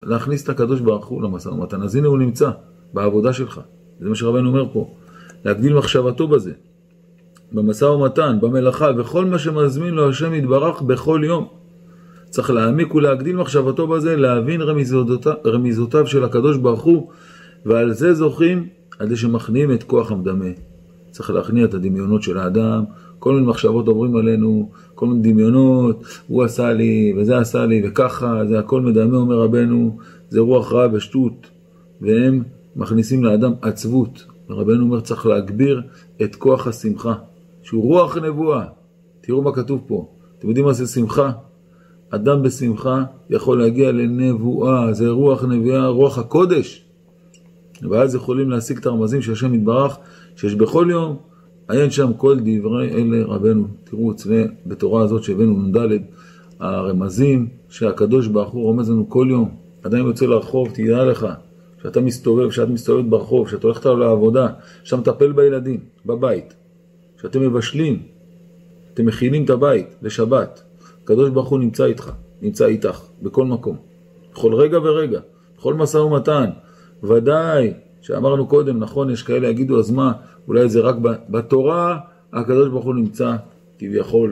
להכניס את הקדוש ברוך הוא למשא ומתן. אז הנה הוא נמצא בעבודה שלך. זה מה שרבנו אומר פה. להגדיל מחשבתו בזה. במשא ומתן, במלאכה, וכל מה שמזמין לו השם יתברך בכל יום. צריך להעמיק ולהגדיל מחשבתו בזה, להבין רמיזותיו של הקדוש ברוך הוא, ועל זה זוכים, על זה שמכניעים את כוח המדמה. צריך להכניע את הדמיונות של האדם, כל מיני מחשבות עוברים עלינו, כל מיני דמיונות, הוא עשה לי, וזה עשה לי, וככה, זה הכל מדמה, אומר רבנו, זה רוח רע ושטות, והם מכניסים לאדם עצבות. רבנו אומר, צריך להגביר את כוח השמחה, שהוא רוח נבואה. תראו מה כתוב פה. אתם יודעים מה זה שמחה? אדם בשמחה יכול להגיע לנבואה, זה רוח נביאה, רוח הקודש. ואז יכולים להשיג את הרמזים של השם יתברך, שיש בכל יום, עיין שם כל דברי אלה רבנו. תראו אצלי בתורה הזאת שהבאנו נדלת, הרמזים שהקדוש ברוך הוא רומז לנו כל יום. אדם יוצא לרחוב, תדע לך, שאת מסתובבת ברחוב, שאת הולכת לעבודה, שאתה מטפל בילדים, בבית, שאתם מבשלים, אתם מכינים את הבית לשבת, הקדוש ברוך הוא נמצא איתך, בכל מקום, בכל רגע ורגע, בכל משא ומתן. ודאי שאמרנו קודם, נכון, יש כאלה יגידו, אז מה, אולי זה רק בתורה, הקדוש ברוך הוא נמצא כביכול,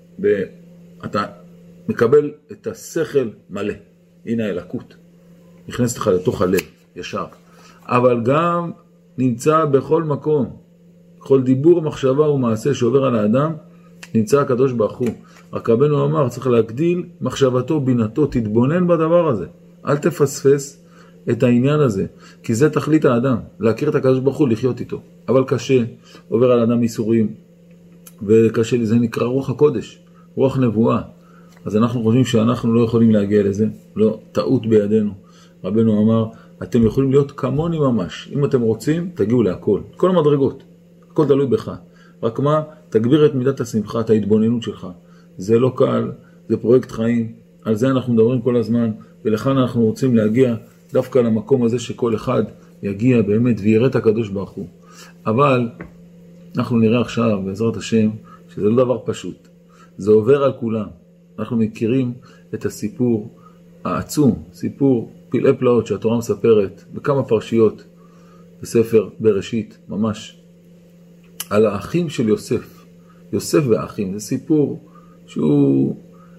אתה מקבל את השכל מלא, הנה האלוקות, נכנסת לך לתוך הלב, ישר. אבל גם נמצא בכל מקום, בכל דיבור, מחשבה ומעשה שעובר על האדם, נמצא הקדוש ברוך הוא. רק רבנו אמר, צריך להגדיל מחשבתו, בינתו, תתבונן בדבר הזה. אל תפספס את העניין הזה, כי זה תכלית האדם, להכיר את הקדוש ברוך הוא, לחיות איתו. אבל קשה, עובר על האדם איסורים, וקשה, זה נקרא רוח הקודש, רוח נבואה. אז אנחנו חושבים שאנחנו לא יכולים להגיע לזה, לא, טעות בידינו. רבנו אמר, אתם יכולים להיות כמוני ממש, אם אתם רוצים, תגיעו להכל, כל המדרגות, הכל תלוי בך. רק מה, תגביר את מידת השמחה, את ההתבוננות שלך. זה לא קל, זה פרויקט חיים, על זה אנחנו מדברים כל הזמן, ולכן אנחנו רוצים להגיע דווקא למקום הזה שכל אחד יגיע באמת ויראה את הקדוש ברוך הוא. אבל אנחנו נראה עכשיו, בעזרת השם, שזה לא דבר פשוט. זה עובר על כולם. אנחנו מכירים את הסיפור העצום, סיפור פלאי פלאות שהתורה מספרת בכמה פרשיות בספר בראשית, ממש, על האחים של יוסף. יוסף והאחים, זה סיפור שהוא,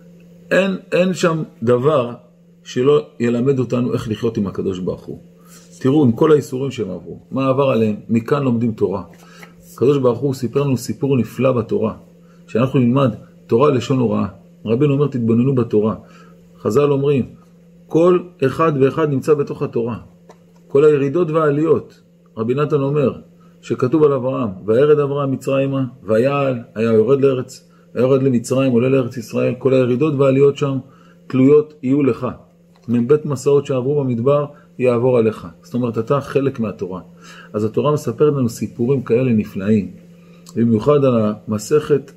אין שם דבר שלא ילמד אותנו איך לחיות עם הקדוש ברוך הוא. תראו, עם כל האיסורים שהם עברו, מה עבר עליהם, מכאן לומדים תורה. הקדוש ברוך הוא סיפר לנו סיפור נפלא בתורה, שאנחנו נלמד תורה לשון הוראה. רבנו אומר, תתבוננו בתורה. חז"ל אומרים, כל אחד ואחד נמצא בתוך התורה. כל הירידות והעליות. רבי נתן אומר, שכתוב על אברהם, וירד אברהם מצרימה, ויעל, היה יורד למצרים, עולה לארץ ישראל, כל הירידות והעליות שם, תלויות יהיו לך. מבית מסעות שעברו במדבר, יעבור עליך. זאת אומרת, אתה חלק מהתורה. אז התורה מספרת לנו סיפורים כאלה נפלאים. במיוחד על המסכת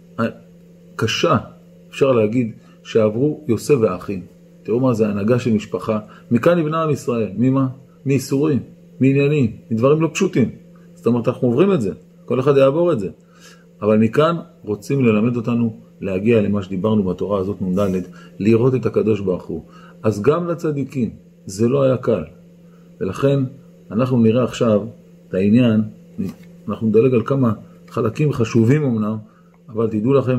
הקשה, אפשר להגיד, שעברו יוסף והאחים. תראו מה זה, הנהגה של משפחה. מכאן נבנה עם ישראל. ממה? מאיסורים, מעניינים, מדברים לא פשוטים. זאת אומרת, אנחנו עוברים את זה. כל אחד יעבור את זה. אבל מכאן רוצים ללמד אותנו להגיע למה שדיברנו בתורה הזאת נ"ד, לראות את הקדוש ברוך הוא. אז גם לצדיקים, זה לא היה קל. ולכן אנחנו נראה עכשיו את העניין, אנחנו נדלג על כמה חלקים חשובים אמנם, אבל תדעו לכם,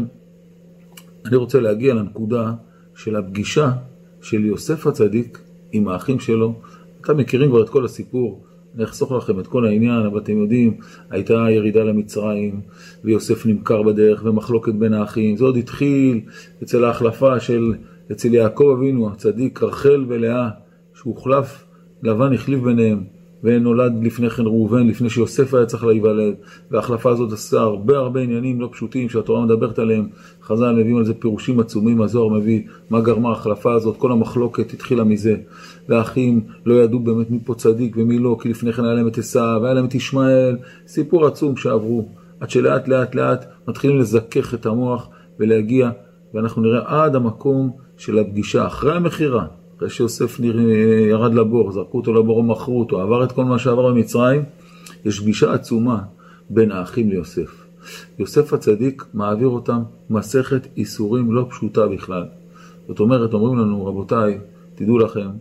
אני רוצה להגיע לנקודה של הפגישה של יוסף הצדיק עם האחים שלו. אתם מכירים כבר את כל הסיפור, אני אחסוך לכם את כל העניין, אבל אתם יודעים, הייתה ירידה למצרים, ויוסף נמכר בדרך, ומחלוקת בין האחים. זה עוד התחיל אצל ההחלפה אצל יעקב אבינו, הצדיק, רחל ולאה, שהוחלף, לבן החליף ביניהם, ונולד לפני כן ראובן, לפני שיוסף היה צריך להיוולד, וההחלפה הזאת עשה הרבה עניינים לא פשוטים שהתורה מדברת עליהם. חז"ל מביאים על זה פירושים עצומים, הזוהר מביא מה גרמה ההחלפה הזאת, כל המחלוקת התחילה מזה, והאחים לא ידעו באמת מי פה צדיק ומי לא, כי לפני כן היה להם את עשיו, והיה להם את ישמעאל, סיפור עצום שעברו, עד שלאט לאט מתחילים לזכך את המוח ולהגיע, ואנחנו נראה עד המקום של הפגישה אחרי המחירה. אחרי שיוסף ירד לבור, זרקו אותו לבור ומכרו אותו, עבר את כל מה שעבר במצרים, יש פגישה עצומה בין האחים ליוסף. יוסף הצדיק מעביר אותם מסכת איסורים לא פשוטה בכלל. זאת אומרת, אומרים לנו, רבותיי, תדעו לכם,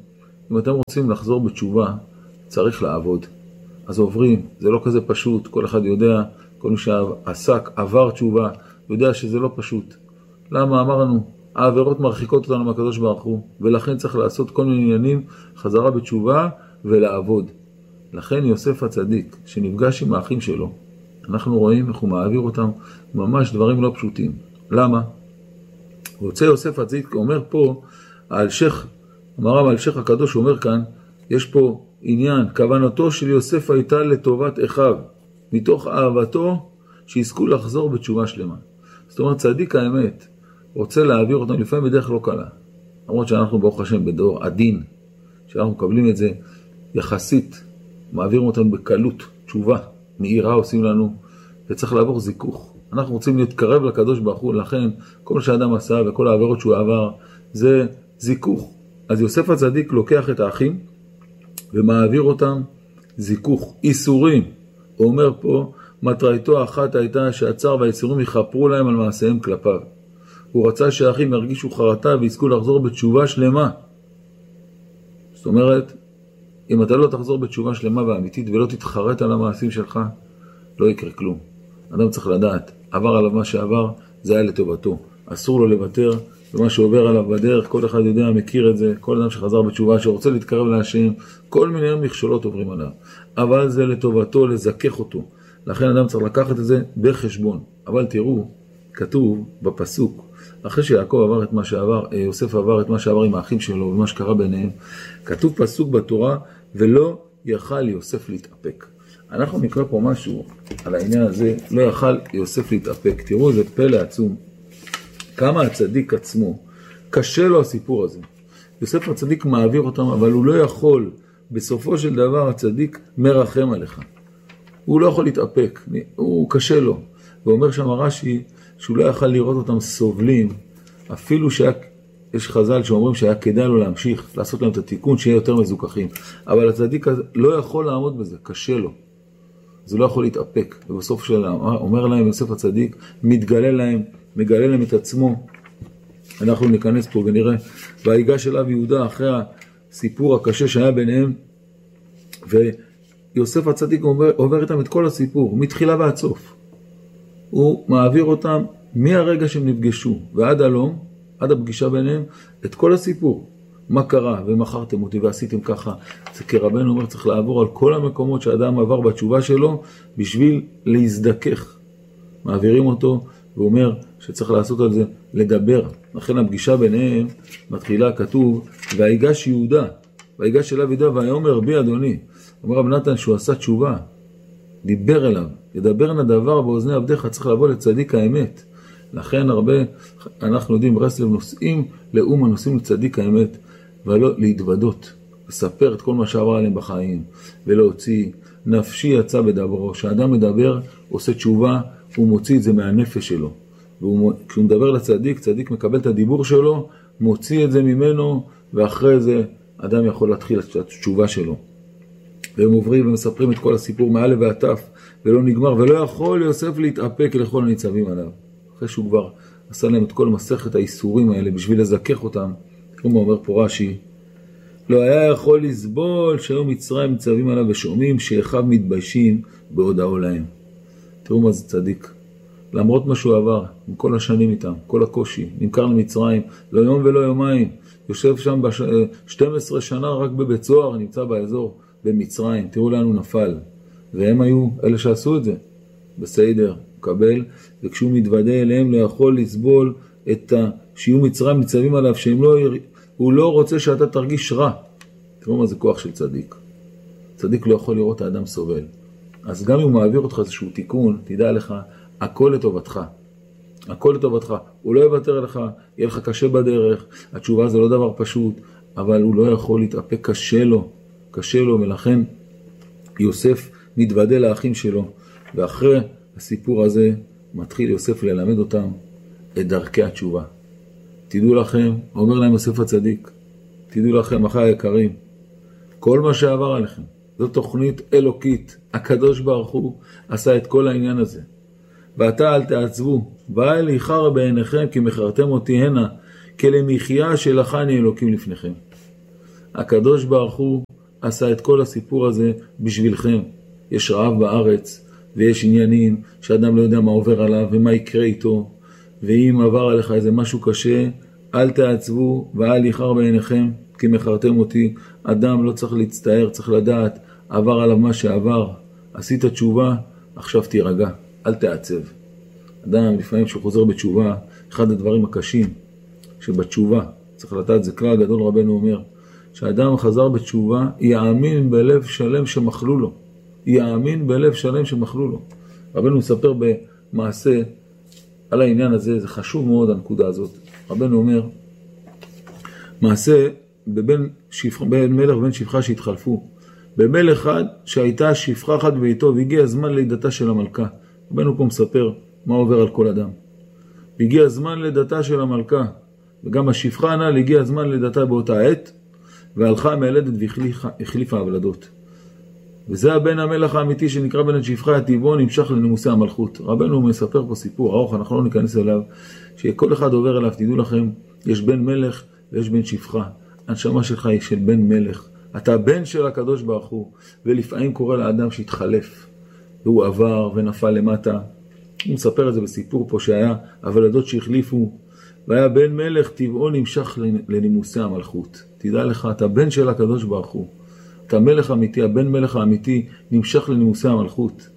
אם אתם רוצים לחזור בתשובה, צריך לעבוד. אז עוברים, זה לא כזה פשוט, כל אחד יודע, כל מי שעסק, עבר תשובה, יודע שזה לא פשוט. למה? אמרנו, העבירות מרחיקות אותנו מהקדוש ברוך הוא, ולכן צריך לעשות כל מיני עניינים, חזרה בתשובה ולעבוד. לכן יוסף הצדיק, שנפגש עם האחים שלו, אנחנו רואים איך הוא מעביר אותם ממש דברים לא פשוטים. למה? רוצה יוסף הצדיק, אומר פה, האלשך, אמרם האלשך הקדוש, הוא אומר כאן, יש פה עניין, כוונתו של יוסף הייתה לטובת אחיו, מתוך אהבתו שיזכו לחזור בתשובה שלמה. זאת אומרת, צדיק האמת רוצה להעביר אותם לפעמים בדרך לא קלה. למרות שאנחנו ברוך השם בדור עדין, שאנחנו מקבלים את זה יחסית, מעבירים אותנו בקלות, תשובה, מהירה עושים לנו, וצריך לעבור זיכוך. אנחנו רוצים להתקרב לקדוש ברוך הוא, לכן כל שאדם עשה וכל העבירות שהוא עבר, זה זיכוך. אז יוסף הצדיק לוקח את האחים, ומעביר אותם זיכוך, איסורים. הוא אומר פה, מטרתו האחת הייתה שהצער והאיסורים יכפרו להם על מעשיהם כלפיו. הוא רצה שהאחים ירגישו חרטה ויזכו לחזור בתשובה שלמה. זאת אומרת, אם אתה לא תחזור בתשובה שלמה ואמיתית ולא תתחרט על המעשים שלך, לא יקרה כלום. אדם צריך לדעת, עבר עליו מה שעבר, זה היה לטובתו. אסור לו לוותר, ומה שעובר עליו בדרך, כל אחד יודע, מכיר את זה, כל אדם שחזר בתשובה, שרוצה להתקרב להשם, כל מיני מכשולות עוברים עליו. אבל זה לטובתו, לזכך אותו. לכן אדם צריך לקחת את זה בחשבון. אבל תראו, כתוב בפסוק, אחרי שיעקב עבר את מה שעבר, יוסף עבר את מה שעבר עם האחים שלו ומה שקרה ביניהם, כתוב פסוק בתורה, ולא יכל יוסף להתאפק. אנחנו נקרא פה משהו על העניין הזה, לא יכל יוסף להתאפק. תראו, זה פלא עצום. כמה הצדיק עצמו, קשה לו הסיפור הזה. יוסף הצדיק מעביר אותם, אבל הוא לא יכול, בסופו של דבר הצדיק מרחם עליך. הוא לא יכול להתאפק, הוא קשה לו. ואומר שם רש"י, שהוא לא יכל לראות אותם סובלים, אפילו יש חז"ל שאומרים שהיה כדאי לו להמשיך, לעשות להם את התיקון, שיהיה יותר מזוכחים. אבל הצדיק הזה לא יכול לעמוד בזה, קשה לו. זה לא יכול להתאפק. ובסוף שלה, אומר להם יוסף הצדיק, מגלה להם את עצמו. אנחנו ניכנס פה ונראה, והיגש אליו יהודה אחרי הסיפור הקשה שהיה ביניהם, ויוסף הצדיק עובר איתם את כל הסיפור, מתחילה ועד סוף. הוא מעביר אותם מהרגע שהם נפגשו ועד הלום, עד הפגישה ביניהם, את כל הסיפור. מה קרה ומכרתם אותי ועשיתם ככה. זה כרבנו אומר, צריך לעבור על כל המקומות שהאדם עבר בתשובה שלו בשביל להזדכך. מעבירים אותו ואומר שצריך לעשות על זה, לדבר. לכן הפגישה ביניהם מתחילה כתוב, והיגש יהודה, והיגש אליו יהודה, והיאמר בי אדוני. אומר רב נתן שהוא עשה תשובה, דיבר אליו, ידבר נדבר באוזני עבדיך, צריך לבוא לצדיק האמת. לכן הרבה, אנחנו יודעים, ברסלב נוסעים לאומה, נוסעים לצדיק האמת, ולא להתוודות, לספר את כל מה שעבר עליהם בחיים, ולהוציא, נפשי יצא בדברו, כשאדם מדבר, עושה תשובה, הוא מוציא את זה מהנפש שלו. כשהוא מדבר לצדיק, צדיק מקבל את הדיבור שלו, מוציא את זה ממנו, ואחרי זה אדם יכול להתחיל את התשובה שלו. והם עוברים ומספרים את כל הסיפור מעלה ועטף, ולא נגמר, ולא יכול יוסף להתאפק לכל הניצבים עליו. אחרי שהוא כבר עשה להם את כל מסכת האיסורים האלה, בשביל לזכך אותם, כמו אומר פה רש"י, לא היה יכול לסבול שהיום מצרים ניצבים עליו ושומעים שאחיו מתביישים בהודעו להם. תראו מה זה צדיק. למרות מה שהוא עבר, עם כל השנים איתם, כל הקושי, נמכר למצרים, לא יום ולא יומיים, יושב שם 12 שנה רק בבית סוהר, נמצא באזור במצרים, תראו לאן הוא נפל. והם היו אלה שעשו את זה. בסדר, מקבל, וכשהוא מתוודא אליהם לא יכול לסבול שיהיו מצרים ניצבים עליו, הוא לא רוצה שאתה תרגיש רע. תראו מה זה כוח של צדיק. צדיק לא יכול לראות האדם סובל. אז גם אם הוא מעביר אותך איזשהו תיקון, תדע לך, הכל לטובתך. הכל לטובתך. הוא לא יוותר לך, יהיה לך קשה בדרך, התשובה זה לא דבר פשוט, אבל הוא לא יכול להתאפק, קשה לו, ולכן יוסף מתוודא לאחים שלו, ואחרי הסיפור הזה מתחיל יוסף ללמד אותם את דרכי התשובה. תדעו לכם, אומר להם יוסף הצדיק, תדעו לכם, אחי היקרים, כל מה שעבר עליכם, זו תוכנית אלוקית, הקדוש ברוך הוא עשה את כל העניין הזה. ועתה אל תעצבו, ואל יחר בעיניכם כי מכרתם אותי הנה, כלמחיה שלחני אלוקים לפניכם. הקדוש ברוך הוא עשה את כל הסיפור הזה בשבילכם. יש רעב בארץ, ויש עניינים שאדם לא יודע מה עובר עליו ומה יקרה איתו, ואם עבר עליך איזה משהו קשה, אל תעצבו ואל יכער בעיניכם, כי מכרתם אותי. אדם לא צריך להצטער, צריך לדעת, עבר עליו מה שעבר, עשית תשובה, עכשיו תירגע, אל תעצב. אדם לפעמים שהוא חוזר בתשובה, אחד הדברים הקשים שבתשובה, צריך לדעת, זה כלל גדול רבנו אומר, שהאדם חזר בתשובה, יאמין בלב שלם שמחלו לו. יאמין בלב שלם שמחלו לו. רבנו מספר במעשה על העניין הזה, זה חשוב מאוד הנקודה הזאת. רבנו אומר, מעשה בבין מלך ובן שפחה שהתחלפו. במלך אחד שהייתה שפחה אחת בביתו, והגיע הזמן לידתה של המלכה. רבנו פה מספר מה עובר על כל אדם. והגיע הזמן לידתה של המלכה, וגם השפחה הנ"ל הגיע הזמן לידתה באותה עת, והלכה המילדת והחליפה הוולדות. וזה הבן המלך האמיתי שנקרא בן השפחה, הטבעו נמשך לנימוסי המלכות. רבנו מספר פה סיפור ארוך, אנחנו לא ניכנס אליו, שכל אחד עובר אליו, תדעו לכם, יש בן מלך ויש בן שפחה. הנשמה שלך היא של בן מלך. אתה בן של הקדוש ברוך הוא, ולפעמים קורה לאדם שהתחלף, והוא עבר ונפל למטה. הוא מספר את זה בסיפור פה שהיה הוולדות שהחליפו, והיה בן מלך טבעו נמשך לנימוסי המלכות. תדע לך, אתה בן של הקדוש ברוך הוא. אתה מלך אמיתי, הבן מלך האמיתי נמשך לנימוסי המלכות.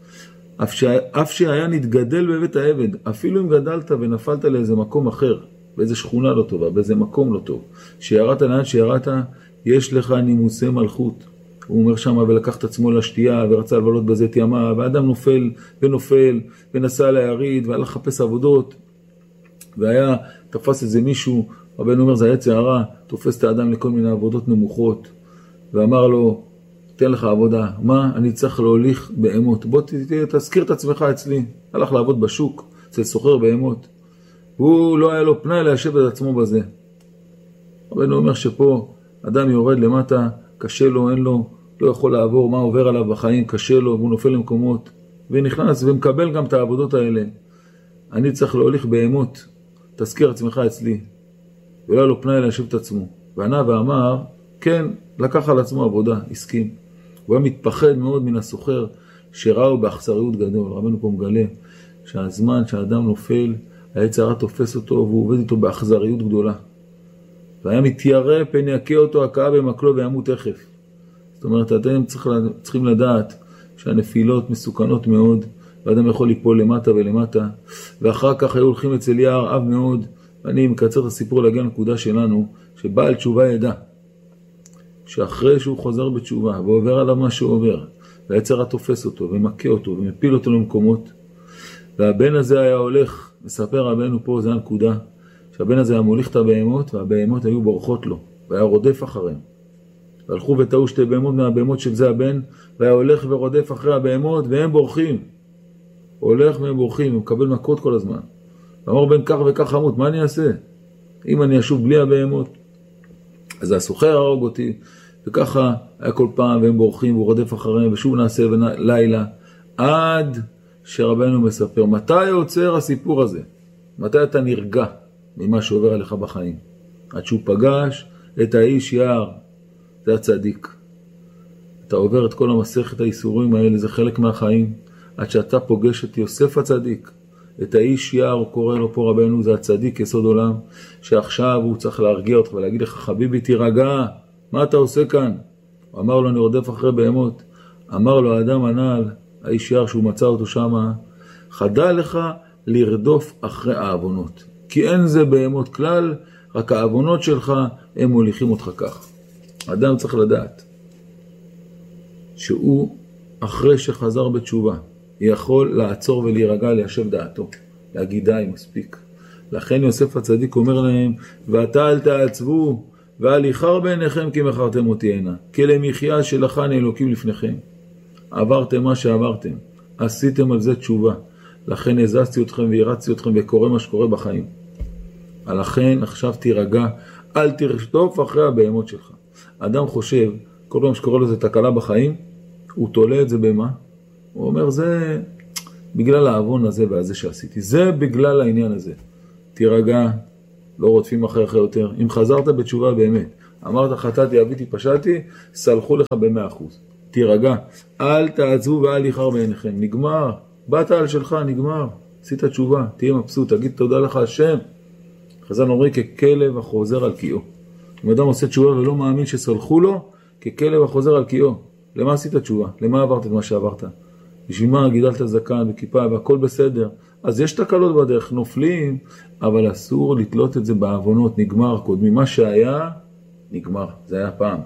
אף שהיה נתגדל בבית העבד, אפילו אם גדלת ונפלת לאיזה מקום אחר, באיזה שכונה לא טובה, באיזה מקום לא טוב, שירדת לאן שירדת, יש לך נימוסי מלכות. הוא אומר שם, ולקח את עצמו לשתייה, ורצה לבלות בזית ימה, ואדם נופל, ונסע ליריד, והלך לחפש עבודות, והיה, תפס איזה מישהו, רבנו אומר, זה יצר הרע, תופס את האדם לכל מיני עבודות נמוכות, ואמר לו, תן לך עבודה, מה? אני צריך להוליך בהמות, בוא תזכיר את עצמך אצלי. הלך לעבוד בשוק, אצל סוחר בהמות, והוא לא היה לו פנאי ליישב את עצמו בזה. רבנו אומר שפה אדם יורד למטה, קשה לו, אין לו, לא יכול לעבור, מה עובר עליו בחיים, קשה לו, והוא נופל למקומות, ונכנס ומקבל גם את העבודות האלה. אני צריך להוליך בהמות, תזכיר עצמך אצלי. ולא היה לו פנאי ליישב את עצמו. וענה ואמר, כן, לקח על עצמו עבודה, הסכים. הוא היה מתפחד מאוד מן הסוחר, שראו באכזריות גדול. רבנו פה מגלה שהזמן שהאדם נופל, היצר הרע תופס אותו, והוא עובד איתו באכזריות גדולה. והיה מתיירא פן יכה אותו הכאה במקלו וימות תכף. זאת אומרת, אתם צריכים לדעת שהנפילות מסוכנות מאוד, ואדם יכול ליפול למטה ולמטה, ואחר כך היו הולכים אצל יער רעב מאוד, ואני מקצר את הסיפור להגיע לנקודה שלנו, שבעל תשובה ידע, שאחרי שהוא חוזר בתשובה, ועובר עליו מה שהוא עובר, והיצר הרע תופס אותו, ומכה אותו, ומפיל אותו למקומות, והבן הזה היה הולך, מספר רבנו פה, זה הנקודה, שהבן הזה היה מוליך את הבהמות, והבהמות היו בורחות לו, והיה רודף אחריהם. והלכו וטעו שתי בהמות מהבהמות של זה הבן, והיה הולך ורודף אחרי הבהמות, והם בורחים. הולך והם בורחים, הוא מקבל מכות כל הזמן. ואמר בן כך וכך חמות, מה אני אעשה? אם אני אשוב בלי הבהמות, אז הסוחר הרוג אותי, וככה היה כל פעם, והם בורחים, והוא רודף אחריהם, ושוב נעשה לילה, עד שרבנו מספר, מתי עוצר הסיפור הזה? מתי אתה נרגע ממה שעובר עליך בחיים? עד שהוא פגש את האיש יער, זה הצדיק. אתה עובר את כל המסכת האיסורים האלה, זה חלק מהחיים, עד שאתה פוגש את יוסף הצדיק, את האיש יער, הוא קורא לו פה רבנו, זה הצדיק יסוד עולם, שעכשיו הוא צריך להרגיע אותך ולהגיד לך, חביבי תירגע, מה אתה עושה כאן? הוא אמר לו, אני רודף אחרי בהמות. אמר לו האדם הנ"ל, האיש יער שהוא מצא אותו שם, חדל לך לרדוף אחרי העוונות, כי אין זה בהמות כלל, רק העוונות שלך הם מוליכים אותך כך. האדם צריך לדעת שהוא אחרי שחזר בתשובה יכול לעצור ולהירגע, ליישב דעתו, להגיד די, מספיק. לכן יוסף הצדיק אומר להם, ואתה אל תעצבו ואל יכער בעיניכם כי מכרתם אותי הנה, כי למחיה שלחני אלוקים לפניכם. עברתם מה שעברתם, עשיתם על זה תשובה, לכן הזזתי אתכם והרצתי אתכם וקורא מה שקורה בחיים. לכן עכשיו תירגע, אל תרדוף אחרי הבהמות שלך. אדם חושב, כל פעם שקורה לו זה תקלה בחיים, הוא תולה את זה במה? הוא אומר, זה בגלל העוון הזה והזה שעשיתי. זה בגלל העניין הזה. תירגע, לא רודפים אחרי יותר. אם חזרת בתשובה באמת, אמרת חטאתי, עוויתי, פשעתי, סלחו לך ב100%. תירגע, אל תעזבו ואל יכר בעיניכם. נגמר, באת על שלך, נגמר. עשית תשובה, תהיה מבסוט, תגיד תודה לך השם. חז"ל אומרים ככלב החוזר על קיאו. אם אדם עושה תשובה ולא מאמין שסלחו לו, ככלב החוזר על קיאו. למה עשית תשובה? למה עברת את מה שעברת? בשביל מה גידלת זקן וכיפה והכל בסדר? אז יש תקלות בדרך, נופלים, אבל אסור לתלות את זה בעוונות. נגמר, קודמי, מה שהיה, נגמר. זה היה פעם.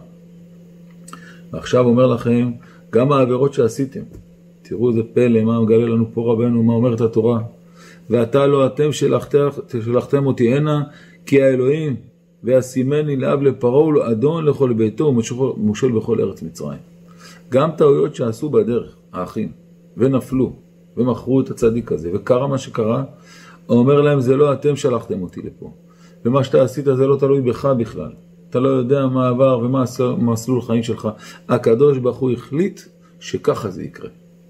ועכשיו אומר לכם, גם העבירות שעשיתם, תראו איזה פלא, מה מגלה לנו פה רבנו, מה אומרת התורה. ואתה לא אתם שלחתם אותי הנה, כי האלוהים והשימני לאב לפרעה ולאדון לכל ביתו ומושל בכל ארץ מצרים. גם טעויות שעשו בדרך, האחים, ונפלו, ומכרו את הצדיק הזה, וקרה מה שקרה, אומר להם, זה לא אתם שלחתם אותי לפה. ומה שאתה עשית זה לא תלוי בך בכלל. אתה לא יודע מה עבר ומה מסלול החיים שלך. הקדוש ברוך הוא החליט שככה זה יקרה.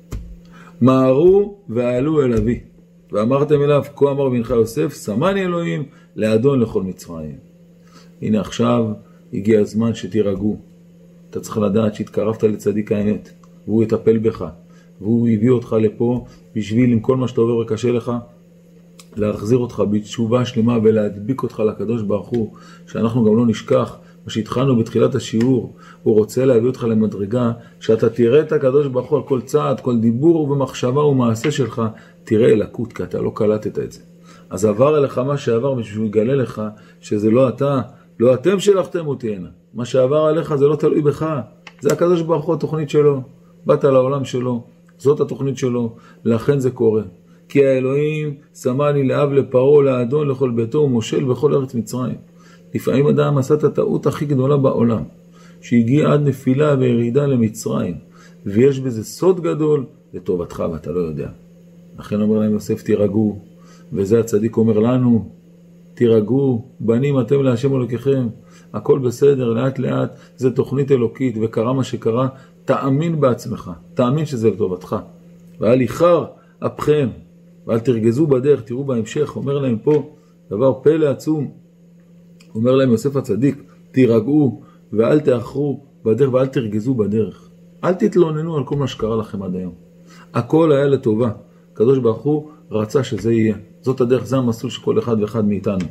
מהרו ועלו אל אבי. ואמרתם אליו, כה אמר בנך יוסף, שמני אלוהים לאדון לכל מצרים. הנה עכשיו הגיע הזמן שתירגעו. אתה צריך לדעת שהתקרבת לצדיק האמת, והוא יטפל בך, והוא הביא אותך לפה בשביל עם כל מה שאתה עובר וקשה לך, להחזיר אותך בתשובה שלמה ולהדביק אותך לקדוש ברוך הוא, שאנחנו גם לא נשכח מה שהתחלנו בתחילת השיעור. הוא רוצה להביא אותך למדרגה שאתה תראה את הקדוש ברוך הוא על כל צעד, כל דיבור ומחשבה ומעשה שלך, תראה אלוקות, כי אתה לא קלטת את זה. אז עבר אליך מה שעבר בשביל שהוא יגלה לך שזה לא אתה, לא אתם שלחתם אותי הנה. מה שעבר עליך זה לא תלוי בך, זה הקדוש ברוך הוא, התוכנית שלו. באת לעולם שלו, זאת התוכנית שלו, לכן זה קורה. כי האלוהים שמני לאב לפרעה לאדון לכל ביתו ומושל בכל ארץ מצרים. לפעמים אדם עשה את הטעות הכי גדולה בעולם, שהגיע עד נפילה וירידה למצרים, ויש בזה סוד גדול לטובתך ואתה לא יודע. לכן אומר להם יוסף, תירגעו, וזה הצדיק אומר לנו, תירגעו, בנים אתם להשם אלוקיכם, הכל בסדר, לאט לאט, זה תוכנית אלוקית, וקרה מה שקרה, תאמין בעצמך, תאמין שזה לטובתך, ואל יכר אפכם, ואל תרגזו בדרך. תראו בהמשך, אומר להם פה דבר פלא עצום, אומר להם יוסף הצדיק, תירגעו ואל תאחרו בדרך ואל תרגזו בדרך. אל תתלוננו על כל מה שקרה לכם עד היום. הכל היה לטובה. הקדוש ברוך הוא רצה שזה יהיה. זאת הדרך, זה המסלול של כל אחד ואחד מאיתנו.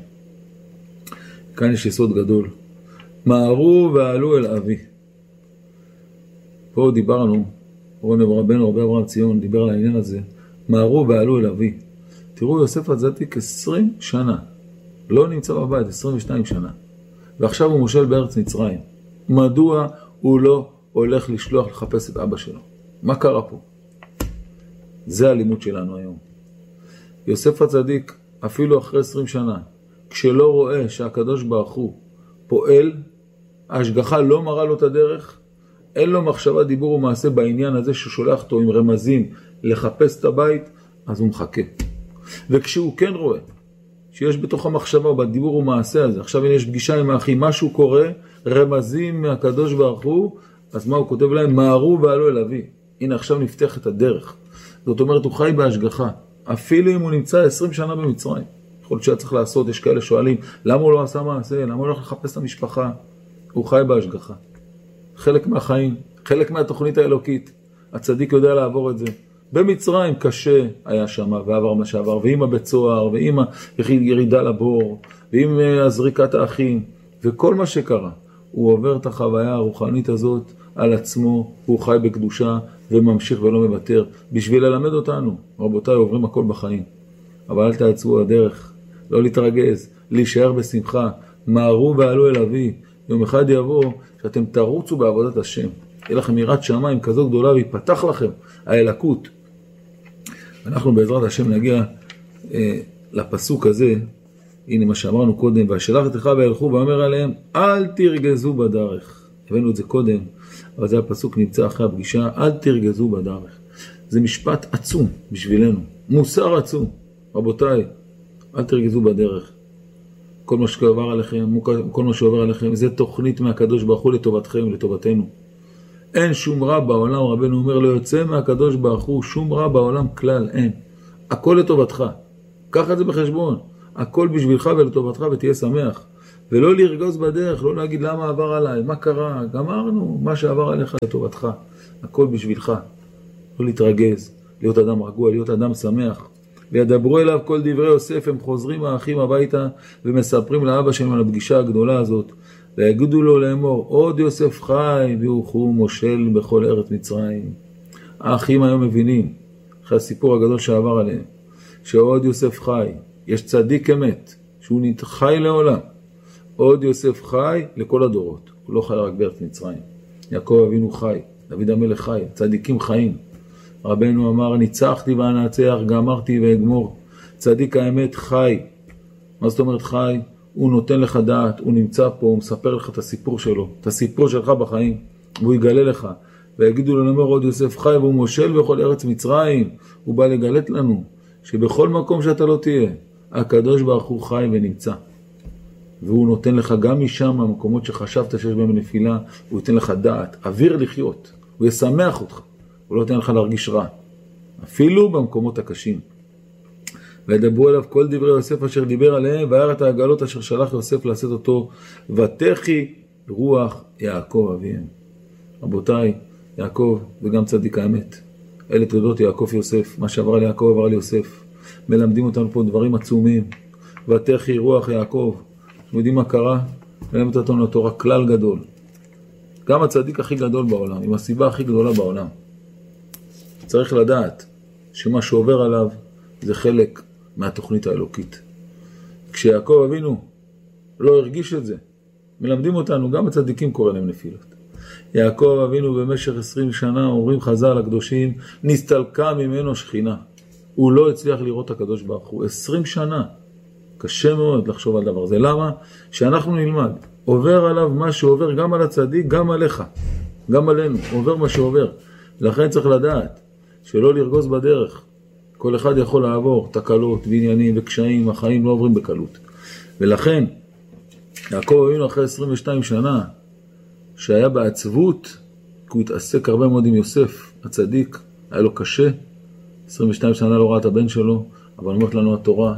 כאן יש יסוד גדול. מהרו ועלו אל אבי. פה דיברנו, רבנו רבי אברהם ציון דיבר על העניין הזה. מהרו ועלו אל אבי. תראו, יוסף הצדיק 20 שנה. לא נמצא בבית, 22 שנה. ועכשיו הוא מושל בארץ מצרים. מדוע הוא לא הולך לשלוח לחפש את אבא שלו? מה קרה פה? זה הלימוד שלנו היום. יוסף הצדיק, אפילו אחרי 20 שנה, כשלא רואה שהקדוש ברוך הוא פועל, ההשגחה לא מראה לו את הדרך, אין לו מחשבה, דיבור ומעשה בעניין הזה ששולח אותו עם רמזים לחפש את הבית, אז הוא מחכה. וכשהוא כן רואה שיש בתוך המחשבה, בדיבור ומעשה הזה, עכשיו יש פגישה עם האחים, משהו קורה, רמזים מהקדוש ברוך הוא, אז מה הוא כותב להם? מהרו ועלו אל אבי. הנה עכשיו נפתח את הדרך. זאת אומרת, הוא חי בהשגחה. אפילו אם הוא נמצא 20 שנה במצרים. יכול להיות שהיה צריך לעשות, יש כאלה שואלים, למה הוא לא עשה מעשה? למה הוא לא הולך לחפש את המשפחה? הוא חי בהשגחה. חלק מהחיים, חלק מהתוכנית האלוקית. הצדיק יודע לעבור את זה. במצרים קשה היה שם, ועבר מה שעבר, ועם הבית סוהר, ועם הירידה לבור, ועם הזריקת האחים, וכל מה שקרה. הוא עובר את החוויה הרוחנית הזאת על עצמו, הוא חי בקדושה וממשיך ולא מוותר, בשביל ללמד אותנו. רבותיי, עוברים הכל בחיים. אבל אל תעצרו הדרך, לא להתרגז, להישאר בשמחה, מהרו ועלו אל אבי. יום אחד יבוא שאתם תרוצו בעבודת השם. יהיה לכם יראת שמיים כזו גדולה ויפתח לכם האלוקות. אנחנו בעזרת השם נגיע לפסוק הזה, הנה מה שאמרנו קודם, והשלח את אחיו וילכו ואומר עליהם, אל תרגזו בדרך. הבאנו את זה קודם, אבל זה הפסוק נמצא אחרי הפגישה, אל תרגזו בדרך. זה משפט עצום בשבילנו, מוסר עצום. רבותיי, אל תרגזו בדרך. כל מה שעובר עליכם, כל מה שעובר עליכם, זה תוכנית מהקדוש ברוך הוא לטובתכם ולטובתנו. אין שום רע בעולם, רבנו אומר, לא יוצא מהקדוש ברוך הוא, שום רע בעולם כלל, אין. הכל לטובתך. קח את זה בחשבון. הכל בשבילך ולטובתך ותהיה שמח. ולא לרגוז בדרך, לא להגיד למה עבר עליי, מה קרה, גמרנו, מה שעבר עליך לטובתך, הכל בשבילך. לא להתרגז, להיות אדם רגוע, להיות אדם שמח. וידברו אליו כל דברי יוסף, הם חוזרים האחים הביתה ומספרים לאבא שלהם על הפגישה הגדולה הזאת. ויגידו לו לאמור, עוד יוסף חי, והוא מושל בכל ארץ מצרים. האחים היום מבינים, אחרי הסיפור הגדול שעבר עליהם, שעוד יוסף חי, יש צדיק אמת, שהוא חי לעולם. עוד יוסף חי לכל הדורות, הוא לא חי רק בארץ מצרים. יעקב אבינו חי, דוד המלך חי, צדיקים חיים. רבנו אמר, ניצחתי ואנצח, גמרתי ואגמור. צדיק האמת חי. מה זאת אומרת חי? הוא נותן לך דעת, הוא נמצא פה, הוא מספר לך את הסיפור שלו, את הסיפור שלך בחיים, והוא יגלה לך. ויגידו לו לאמור, עוד יוסף חי, והוא מושל בכל ארץ מצרים. הוא בא לגלת לנו, שבכל מקום שאתה לא תהיה, הקדוש ברוך הוא חי ונמצא. והוא נותן לך גם משם, המקומות שחשבת שיש בהם נפילה, הוא ייתן לך דעת, אוויר לחיות, הוא ישמח אותך, הוא לא ייתן לך להרגיש רע, אפילו במקומות הקשים. וידברו אליו כל דברי יוסף אשר דיבר עליהם, וירא את העגלות אשר שלח יוסף לעשות אותו, ותחי רוח יעקב אביהם. רבותיי, יעקב וגם צדיק האמת, אלה תולדות יעקב יוסף, מה שעבר על יעקב עבר על יוסף. מלמדים אותנו פה דברים עצומים. ותחי רוח יעקב. אתם יודעים מה קרה? מלמד אותנו לתורה כלל גדול. גם הצדיק הכי גדול בעולם, עם הסיבה הכי גדולה בעולם. צריך לדעת שמה שעובר עליו זה חלק מהתוכנית האלוקית. כשיעקב אבינו לא הרגיש את זה, מלמדים אותנו, גם הצדיקים קוראים להם נפילות. יעקב אבינו במשך 20 שנה, אומרים חז"ל הקדושים, נסתלקה ממנו שכינה. הוא לא הצליח לראות את הקדוש ברוך הוא. 20 שנה. קשה מאוד לחשוב על דבר זה. למה? שאנחנו נלמד. עובר עליו מה שעובר גם על הצדיק, גם עליך. גם עלינו. עובר מה שעובר. לכן צריך לדעת שלא לרגוז בדרך. כל אחד יכול לעבור תקלות ועניינים וקשיים. החיים לא עוברים בקלות. ולכן, יעקב אבינו אחרי 22 שנה, שהיה בעצבות, כי הוא התעסק הרבה מאוד עם יוסף, הצדיק, היה לו קשה, 22 שנה לא ראה את הבן שלו, אבל אומרת לנו התורה,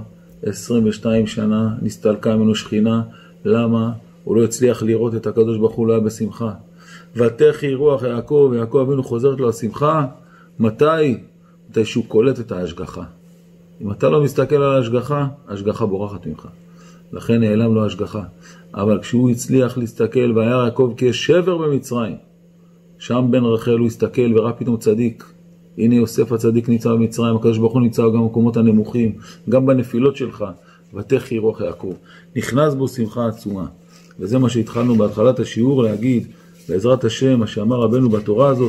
22 שנה נסתלקה ממנו שכינה, למה? הוא לא הצליח לראות את הקדוש ברוך הוא, לא היה בשמחה. ותחי רוח יעקב, ויעקב אבינו חוזרת לו השמחה, מתי? מתי שהוא קולט את ההשגחה. אם אתה לא מסתכל על ההשגחה, ההשגחה בורחת ממך. לכן נעלם לו ההשגחה. אבל כשהוא הצליח להסתכל, והיה יעקב כי שבר במצרים, שם בן רחל הוא הסתכל וראה פתאום צדיק. הנה יוסף הצדיק נמצא במצרים, הקדוש ברוך הוא נמצא גם במקומות הנמוכים, גם בנפילות שלך, ותחי רוח יעקב. נכנס בו שמחה עצומה. וזה מה שהתחלנו בהתחלת השיעור להגיד, בעזרת השם, מה שאמר רבנו בתורה הזאת,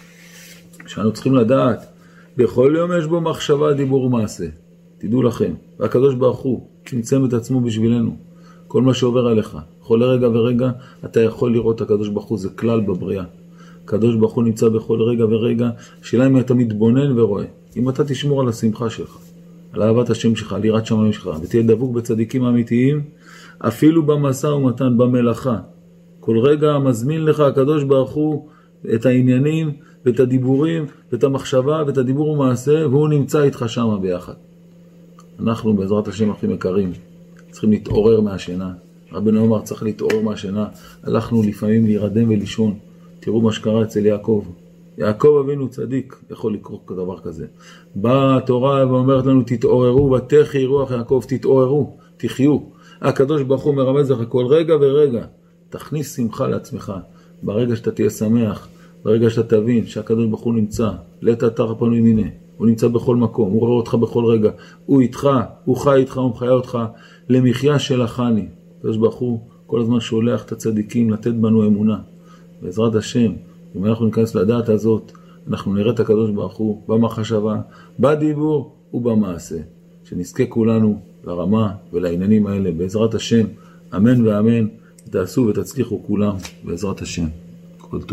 שאנו צריכים לדעת, בכל יום יש בו מחשבה, דיבור ומעשה. תדעו לכם, והקדוש ברוך הוא צמצם את עצמו בשבילנו. כל מה שעובר עליך, בכל רגע ורגע, אתה יכול לראות את הקדוש ברוך הוא, זה כלל בבריאה. הקדוש ברוך הוא נמצא בכל רגע ורגע, שאלה אם אתה מתבונן ורואה. אם אתה תשמור על השמחה שלך, על אהבת השם שלך, על יראת שמיים שלך, ותהיה דבוק בצדיקים האמיתיים, אפילו במשא ומתן, במלאכה. כל רגע מזמין לך הקדוש ברוך הוא את העניינים, ואת הדיבורים, ואת המחשבה, ואת הדיבור ומעשה, והוא נמצא איתך שם ביחד. אנחנו בעזרת השם הכי מקרים, צריכים להתעורר מהשינה. רבנו אמר, צריך להתעורר מהשינה. הלכנו לפעמים להירדם ולישון. תראו מה שקרה אצל יעקב. יעקב אבינו צדיק, יכול לקרוא כדבר כזה. באה התורה ואומרת לנו, תתעוררו, ותחי רוח יעקב, תתעוררו, תחיו. הקדוש ברוך הוא מרמז לך כל רגע ורגע. תכניס שמחה לעצמך. ברגע שאתה תהיה שמח, ברגע שאתה תבין שהקדוש ברוך הוא נמצא, לעת אתר פנוי מיניה. הוא נמצא בכל מקום, הוא רואה אותך בכל רגע. הוא איתך, הוא חי איתך, הוא מחיה אותך למחיה של החני. הקדוש ברוך הוא כל הזמן שולח את הצדיקים לתת בנו אמונה. בעזרת השם, אם אנחנו ניכנס לדעת הזאת, אנחנו נראה את הקדוש ברוך הוא במחשבה, בדיבור ובמעשה. שנזכה כולנו לרמה ולעניינים האלה. בעזרת השם, אמן ואמן, תעשו ותצליחו כולם בעזרת השם.